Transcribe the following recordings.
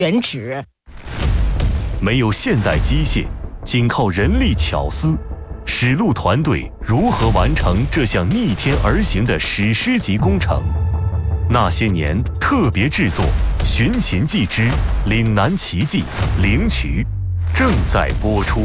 原址。 没有现代机械，仅靠人力巧思，史路团队如何完成这项逆天而行的史诗级工程？那些年特别制作《寻秦记之岭南奇迹》灵渠正在播出。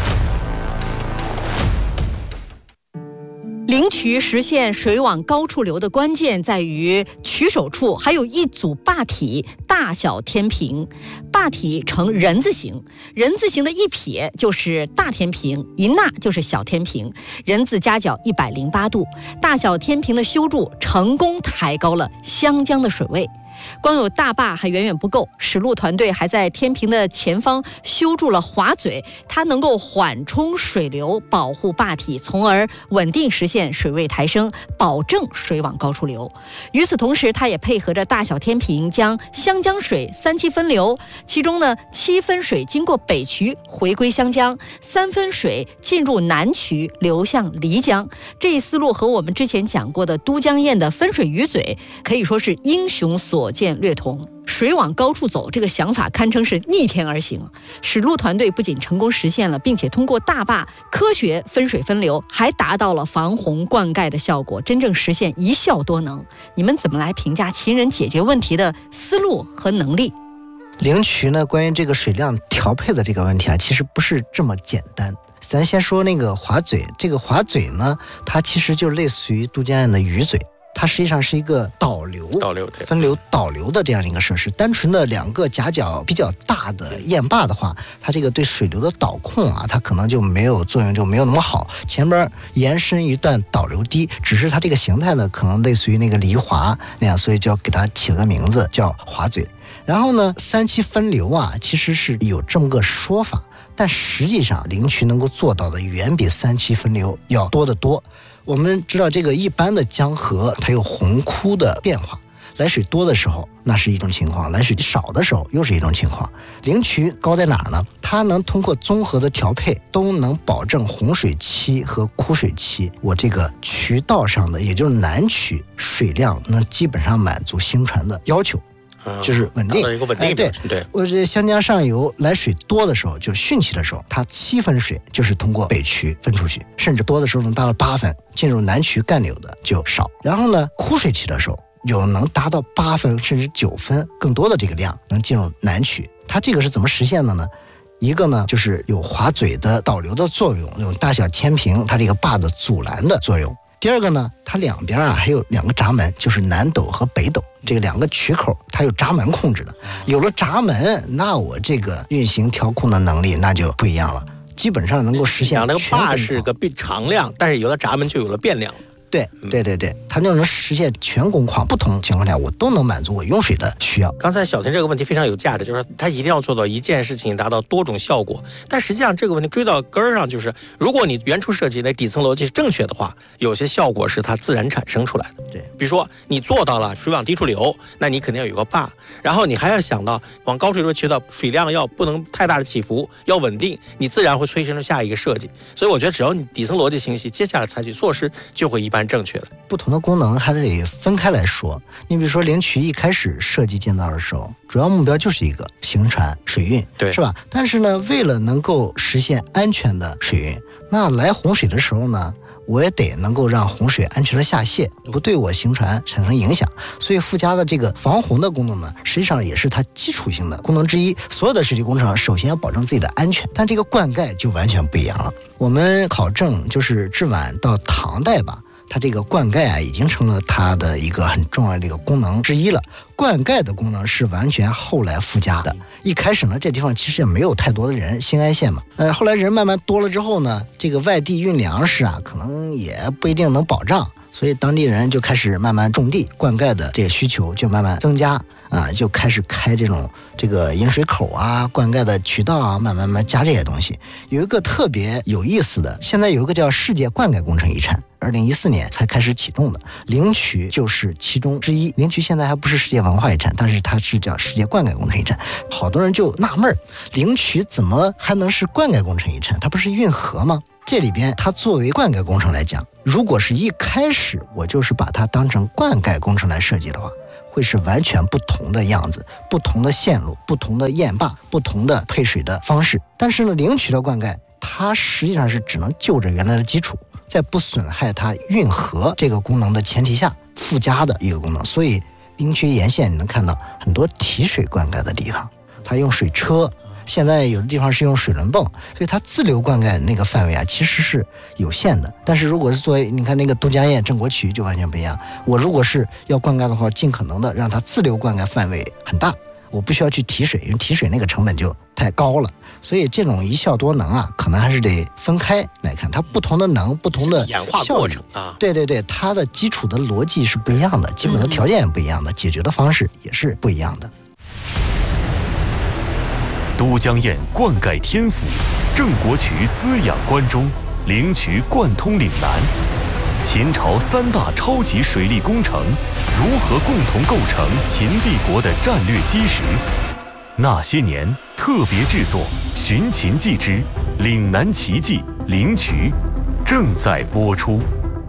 灵渠实现水往高处流的关键在于渠首处还有一组坝体，大小天平，坝体呈人字形，人字形的一撇就是大天平，一捺就是小天平，人字夹角108度，大小天平的修筑成功抬高了湘江的水位。光有大坝还远远不够，史路团队还在天平的前方修筑了滑嘴，它能够缓冲水流，保护坝体，从而稳定实现水位抬升，保证水往高处流。与此同时，它也配合着大小天平，将湘江水3期分流，其中呢7分水经过北渠回归湘江，3分水进入南渠流向漓江。这一思路和我们之前讲过的都江堰的分水鱼嘴可以说是英雄所见略同。水往高处走这个想法堪称是逆天而行，史路团队不仅成功实现了，并且通过大坝科学分水分流，还达到了防洪灌溉的效果，真正实现一校多能。你们怎么来评价秦人解决问题的思路和能力？ 灵渠呢，关于这个水量调配的这个问题啊，其实不是这么简单。咱先说那个滑嘴，这个滑嘴呢，它其实就类似于都江堰的鱼嘴，它实际上是一个导流分流导流的这样一个设施。单纯的2个夹角比较大的堰坝的话，它这个对水流的导控啊，它可能就没有作用，就没有那么好。前边延伸一段导流堤，只是它这个形态呢，可能类似于那个离滑那样，所以就要给它起了个名字叫滑嘴。然后呢，3期分流啊，其实是有这么个说法，但实际上灵渠能够做到的远比3期分流要多得多。我们知道这个一般的江河它有洪枯的变化，来水多的时候那是一种情况，来水少的时候又是一种情况。灵渠高在哪儿呢？它能通过综合的调配，都能保证洪水期和枯水期我这个渠道上的，也就是南渠水量能基本上满足兴船的要求，就是稳定， 一个稳定标准。对， 我这湘江上游来水多的时候，就汛期的时候，它7分水就是通过北渠分出去，甚至多的时候能达到8分，进入南渠干流的就少。然后呢，枯水期的时候，有能达到8分甚至9分更多的这个量能进入南渠。它这个是怎么实现的呢？一个呢，就是有滑嘴的导流的作用，有大小天平它这个坝的阻拦的作用。第二个呢，它两边啊还有2个闸门，就是南斗和北斗这个2个渠口，它有闸门控制的。有了闸门，那我这个运行调控的能力那就不一样了，基本上能够实现。 那个坝是个常量，但是有了闸门就有了变量。 对，它就能实现全工况，不同情况下我都能满足我用水的需要。 刚才小婷这个问题非常有价值，就是它一定要做到一件事情达到多种效果。但实际上这个问题追到根儿上，就是如果你原初设计那底层逻辑是正确的话，有些效果是它自然产生出来的。 对， 比如说你做到了水往低处流，那你肯定要有个坝，然后你还要想到往高处流渠道水量要不能太大的起伏，要稳定，你自然会催生出下一个设计。所以我觉得只要你底层逻辑清晰，接下来采取措施就会一般正确的。 不同的功能还得分开来说。你比如说灵渠一开始设计建造的时候，主要目标就是一个行船水运， 对， 是吧？但是呢，为了能够实现安全的水运，那来洪水的时候呢，我也得能够让洪水安全的下泄，不对我行船产生影响。所以附加的这个防洪的功能呢，实际上也是它基础性的功能之一。所有的水利工程首先要保证自己的安全，但这个灌溉就完全不一样了。我们考证就是至晚到唐代吧，它这个灌溉啊，已经成了它的一个很重要的一个功能之一了。灌溉的功能是完全后来附加的。一开始呢，这地方其实也没有太多的人，兴安县嘛，后来人慢慢多了之后呢，这个外地运粮食啊，可能也不一定能保障，所以当地人就开始慢慢种地，灌溉的这个需求就慢慢增加。就开始开这个引水口啊，灌溉的渠道啊，慢慢加这些东西。有一个特别有意思的，现在有一个叫世界灌溉工程遗产，2014年才开始启动的，灵渠就是其中之一。灵渠现在还不是世界文化遗产，但是它是叫世界灌溉工程遗产。好多人就纳闷，灵渠怎么还能是灌溉工程遗产？它不是运河吗？这里边它作为灌溉工程来讲，如果是一开始我就是把它当成灌溉工程来设计的话， 会是完全不同的样子，不同的线路，不同的堰坝，不同的配水的方式。但是呢，灵渠的灌溉它实际上是只能就着原来的基础，在不损害它运河这个功能的前提下附加的一个功能。所以灵渠沿线你能看到很多提水灌溉的地方，它用水车，现在有的地方是用水轮泵，所以它自流灌溉那个范围啊其实是有限的。但是如果是作为你看那个都江堰郑国渠就完全不一样，我如果是要灌溉的话，尽可能的让它自流灌溉范围很大，我不需要去提水，因为提水那个成本就太高了。所以这种一效多能啊，可能还是得分开来看，它不同的能，不同的演化过程啊。 对对对，它的基础的逻辑是不一样的，基本的条件也不一样的，解决的方式也是不一样的。 都江堰灌溉天府，郑国渠滋养关中，灵渠贯通岭南。秦朝3大超级水利工程如何共同构成秦帝国的战略基石？那些年特别制作《寻秦记之岭南奇迹灵渠》正在播出。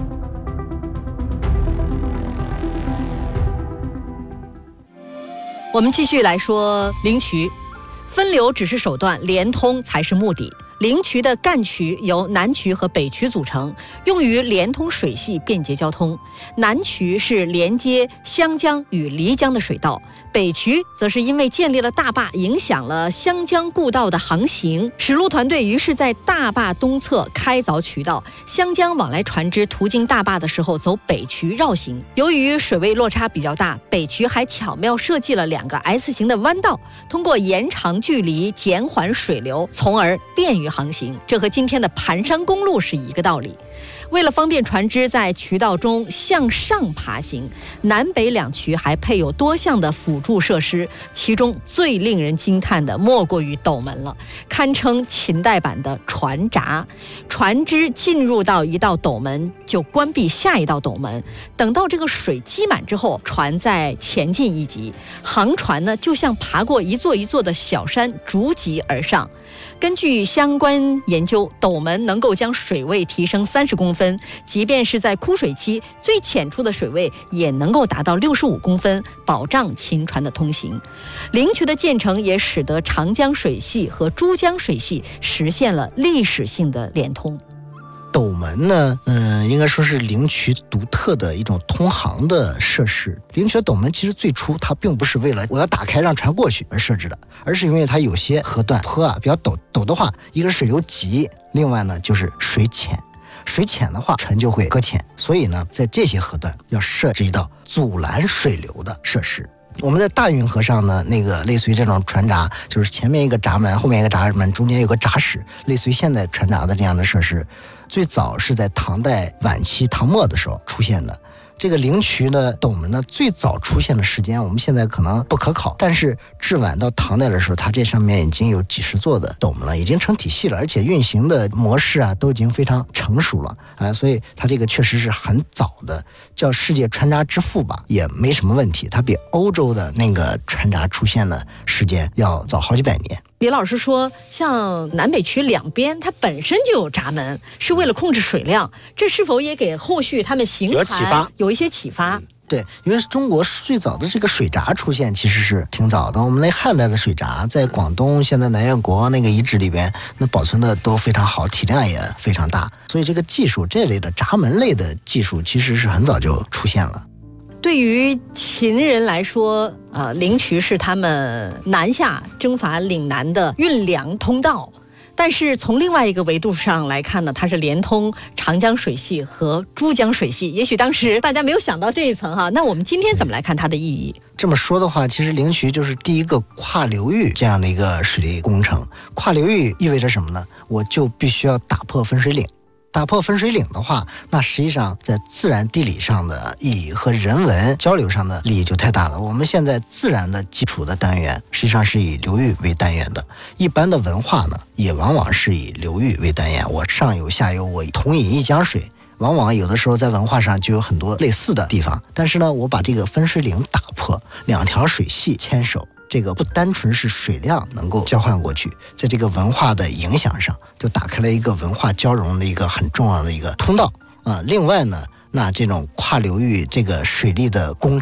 我们继续来说灵渠。分流只是手段，连通才是目的。灵渠的干渠由南渠和北渠组成，用于连通水系，便捷交通。南渠是连接湘江与漓江的水道，北渠则是因为建立了大坝，影响了湘江故道的航行。史路团队于是在大坝东侧开凿渠道，湘江往来船只途经大坝的时候走北渠绕行。由于水位落差比较大，北渠还巧妙设计了2个 S 型的弯道，通过延长距离减缓水流，从而便于航行。这和今天的盘山公路是一个道理。为了方便船只在渠道中向上爬行，南北2渠还配有多项的辅助设施，其中最令人惊叹的莫过于斗门了，堪称秦代版的船闸。船只进入到一道斗门，就关闭下一道斗门，等到这个水积满之后，船再前进一级。航船呢，就像爬过一座一座的小山，逐级而上。根据相关研究，斗门能够将水位提升30公分，即便是在枯水期，最浅处的水位也能够达到65公分，保障秦船的通行。灵渠的建成也使得长江水系和珠江水系实现了历史性的连通。 斗门呢，应该说是灵渠独特的一种通航的设施。灵渠斗门其实最初它并不是为了我要打开让船过去而设置的，而是因为它有些河段坡啊比较陡的话，一个是水流急，另外呢就是水浅。水浅的话，船就会搁浅，所以呢，在这些河段要设置一道阻拦水流的设施。我们在大运河上呢，那个类似于这种船闸，就是前面一个闸门，后面一个闸门，中间有个闸室，类似于现在船闸的这样的设施，最早是在唐代晚期唐末的时候出现的。这个灵渠的斗门呢，最早出现的时间我们现在可能不可考，但是至晚到唐代的时候，它这上面已经有几十座的斗门了，已经成体系了，而且运行的模式啊都已经非常成熟了啊，所以它这个确实是很早的，叫世界船闸之父吧，也没什么问题。它比欧洲的那个船闸出现的时间要早好几百年。 李老师说，像南北渠两边它本身就有闸门，是为了控制水量，这是否也给后续他们行船有一些启发？ 对，因为中国最早的这个水闸出现其实是挺早的。我们那汉代的水闸在广东现在南越国那个遗址里边，那保存的都非常好，体量也非常大，所以这个技术这类的闸门类的技术其实是很早就出现了。 对于秦人来说，灵渠是他们南下征伐岭南的运粮通道。但是从另外一个维度上来看呢，它是连通长江水系和珠江水系。也许当时大家没有想到这一层哈，那我们今天怎么来看它的意义？ 这么说的话，其实灵渠就是第一个跨流域这样的一个水利工程。跨流域意味着什么呢？我就必须要打破分水岭。打破分水岭的话，那实际上在自然地理上的意义和人文交流上的利益就太大了。我们现在自然的基础的单元实际上是以流域为单元的，一般的文化呢也往往是以流域为单元，我上游下游我同饮一江水，往往有的时候在文化上就有很多类似的地方。但是呢，我把这个分水岭打破，两条水系牵手，这个不单纯是水量能够交换过去，在这个文化的影响上就打开了一个文化交融的一个很重要的一个通道啊。另外呢，那这种跨流域这个水利的工程，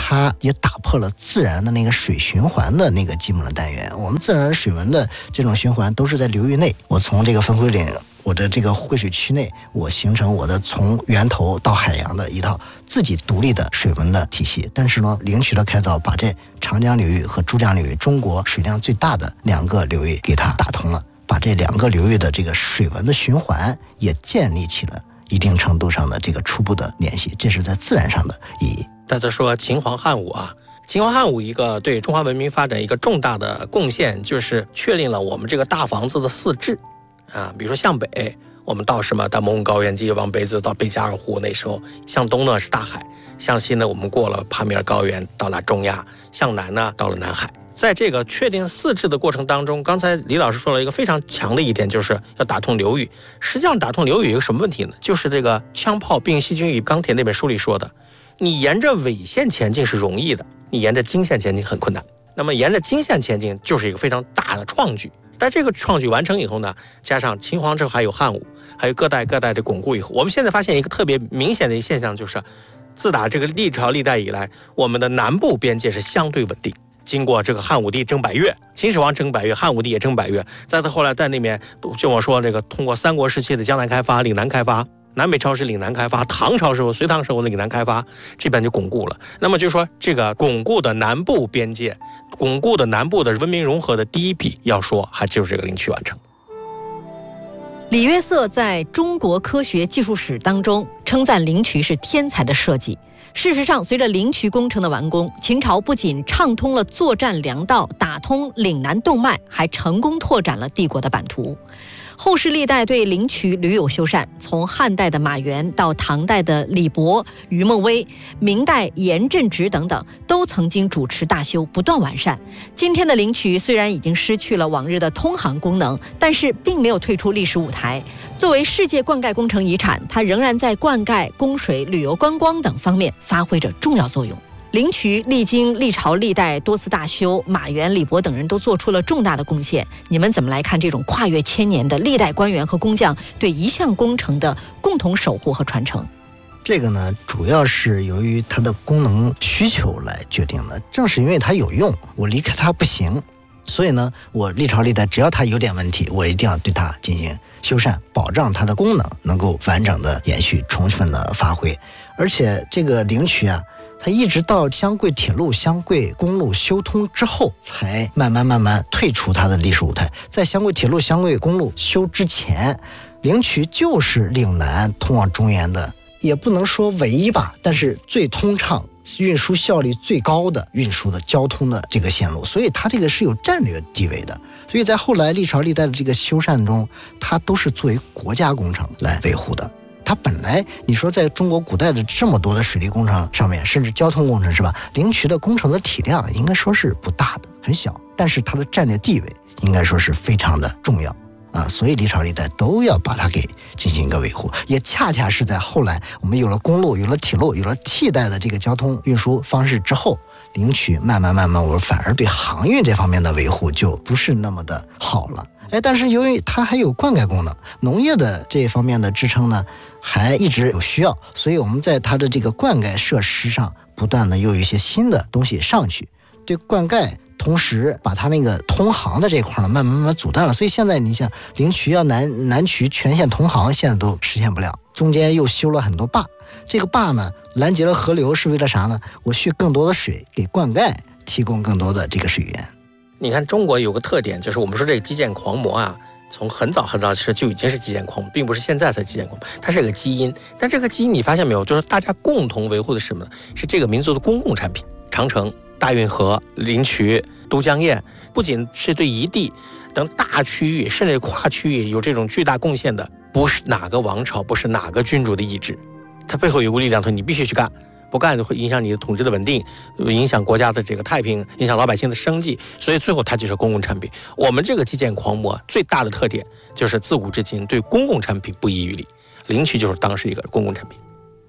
它也打破了自然的那个水循环的那个基本的单元。我们自然水文的这种循环都是在流域内，我从这个分水岭，我的这个汇水区内，我形成我的从源头到海洋的一套自己独立的水文的体系。但是呢，灵渠的开凿把这长江流域和珠江流域中国水量最大的2个流域给它打通了，把这2个流域的这个水文的循环也建立起了一定程度上的这个初步的联系，这是在自然上的意义。 大家说秦皇汉武啊，秦皇汉武一个对中华文明发展一个重大的贡献，就是确立了我们这个大房子的4制啊。比如说向北，我们到什么？到蒙古高原际，往北走到贝加尔湖，那时候向东呢是大海，向西呢我们过了帕米尔高原，到了中亚，向南呢到了南海。在这个确定4制的过程当中，刚才李老师说了一个非常强的一点，就是要打通流域。实际上打通流域有一个什么问题呢？就是这个《枪炮、并细菌与钢铁》那本书里说的，你沿着纬线前进是容易的，你沿着经线前进很困难。那么沿着经线前进就是一个非常大的创举。但这个创举完成以后呢，加上秦皇之后还有汉武，还有各代的巩固以后，我们现在发现一个特别明显的一个现象，就是自打这个历朝历代以来，我们的南部边界是相对稳定。经过这个汉武帝征百越，秦始皇征百越，汉武帝也征百越，再到后来在那边，就我说这个通过三国时期的江南开发、岭南开发，南北朝时岭南开发，唐朝时候、隋唐时候的岭南开发，这边就巩固了。那么就说这个巩固的南部边界，巩固的南部的文明融合的第一笔，要说还就是这个灵渠完成。 李约瑟在中国科学技术史当中称赞灵渠是天才的设计。事实上，随着灵渠工程的完工，秦朝不仅畅通了作战粮道，打通岭南动脉，还成功拓展了帝国的版图。后世历代对灵渠屡有修缮，从汉代的马援到唐代的李博、于梦薇，明代严振直等等，都曾经主持大修，不断完善。今天的灵渠虽然已经失去了往日的通航功能，但是并没有退出历史舞台。作为世界灌溉工程遗产，它仍然在灌溉、供水、旅游观光等方面发挥着重要作用。灵渠历经历朝历代多次大修，马援、李博等人都做出了重大的贡献。你们怎么来看这种跨越千年的历代官员和工匠对一项工程的共同守护和传承？ 这个呢，主要是由于它的功能需求来决定的。正是因为它有用，我离开它不行，所以呢，我历朝历代只要它有点问题，我一定要对它进行修缮，保障它的功能能够完整的延续、充分的发挥。而且这个灵渠啊，它一直到湘桂铁路、湘桂公路修通之后，才慢慢退出它的历史舞台。在湘桂铁路、湘桂公路修之前，灵渠就是岭南通往中原的，也不能说唯一吧，但是最通畅、运输效率最高的运输的交通的这个线路，所以它这个是有战略地位的。所以在后来历朝历代的这个修缮中，它都是作为国家工程来维护的。它本来你说在中国古代的这么多的水利工程上面，甚至交通工程是吧，灵渠的工程的体量应该说是不大的，很小，但是它的战略地位应该说是非常的重要啊，所以历朝历代都要把它给进行一个维护。也恰恰是在后来我们有了公路、有了铁路、有了替代的这个交通运输方式之后，灵渠慢慢我们反而对航运这方面的维护就不是那么的好了。但是由于它还有灌溉功能，农业的这方面的支撑呢还一直有需要，所以我们在它的这个灌溉设施上不断的又有一些新的东西上去，对灌溉同时把它那个通航的这块呢慢慢阻断了。所以现在你想灵渠要南渠全线通航，现在都实现不了，中间又修了很多坝。这个坝呢拦截了河流是为了啥呢？我蓄更多的水给灌溉提供更多的这个水源。 你看中国有个特点，就是我们说这个基建狂魔啊，从很早时就已经是基建狂魔，并不是现在才基建狂魔，它是个基因。但这个基因你发现没有，就是大家共同维护的是什么呢？是这个民族的公共产品。长城、大运河、灵渠、都江堰，不仅是对一地等大区域甚至跨区域有这种巨大贡献的，不是哪个王朝，不是哪个君主的意志，它背后有股力量，你必须去干，不干就会影响你的统治的稳定，影响国家的这个太平，影响老百姓的生计，所以最后它就是公共产品。我们这个基建狂魔最大的特点就是自古至今对公共产品不遗余力，灵渠就是当时一个公共产品。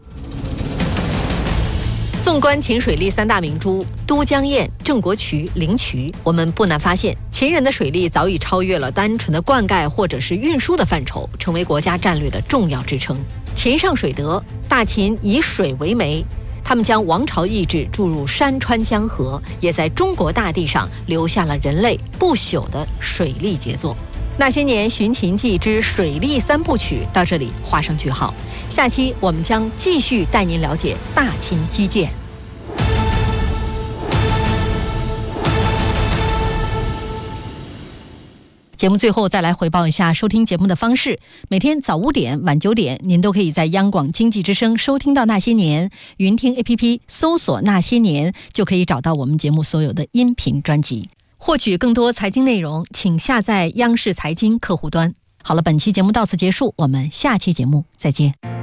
纵观秦水利3大明珠都江堰、郑国渠、灵渠，我们不难发现，秦人的水利早已超越了单纯的灌溉或者是运输的范畴，成为国家战略的重要支撑。秦上水德，大秦以水为媒， 他们将王朝意志注入山川江河，也在中国大地上留下了人类不朽的水利杰作。那些年寻秦记之水利三部曲到这里画上句号。下期我们将继续带您了解大秦基建。节目最后再来回报一下收听节目的方式。每天早5点、晚9点，您都可以在央广经济之声收听到《那些年》，云听 APP 搜索《那些年》就可以找到我们节目所有的音频专辑。获取更多财经内容，请下载央视财经客户端。好了，本期节目到此结束，我们下期节目再见。